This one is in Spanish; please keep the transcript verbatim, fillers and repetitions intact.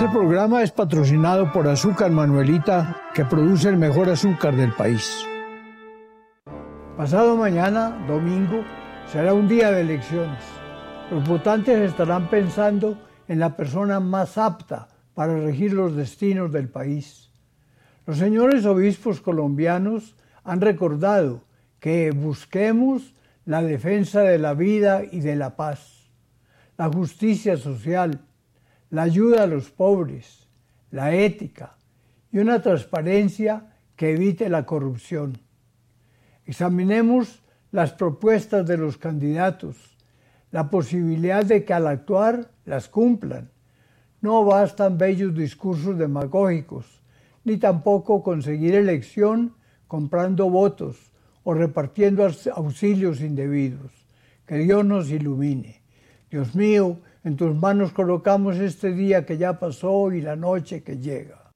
Este programa es patrocinado por Azúcar Manuelita, que produce el mejor azúcar del país. Pasado mañana, domingo, será un día de elecciones. Los votantes estarán pensando en la persona más apta para regir los destinos del país. Los señores obispos colombianos han recordado que busquemos la defensa de la vida y de la paz, la justicia social, la ayuda a los pobres, la ética y una transparencia que evite la corrupción. Examinemos las propuestas de los candidatos, la posibilidad de que al actuar las cumplan. No bastan bellos discursos demagógicos, ni tampoco conseguir elección comprando votos o repartiendo auxilios indebidos. Que Dios nos ilumine. Dios mío, en tus manos colocamos este día que ya pasó y la noche que llega.